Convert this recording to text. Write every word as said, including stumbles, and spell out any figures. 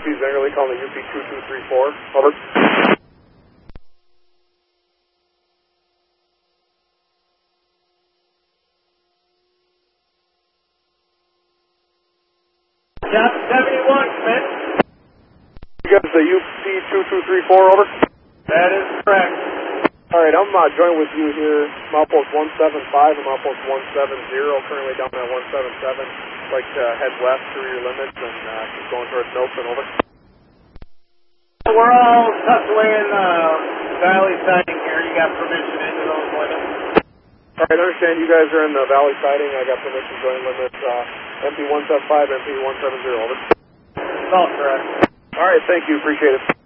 P Zingerly calling the U P two two three four. Over. Yeah, seventy-one, Smith. You guys the U P two two three four, over? That is correct. Alright, I'm uh, joined with you here. I'm outpost one seven five, I'm outpost one seven zero, currently down at one seven seven. Like to head west through your limits and uh, keep going towards Milton, over. We're all tucked away in uh, Valley siding here. You got permission into those limits? Alright, I understand you guys are in the Valley siding. I got permission to join limits uh, M P one seven five, M P one seven zero, over. That's all correct. Alright, thank you, appreciate it.